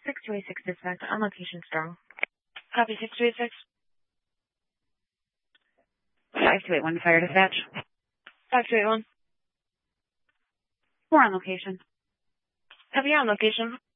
6286 dispatch on location strong. Copy 6286. 5281 fire dispatch. 5281. We're on location. Copy, on location.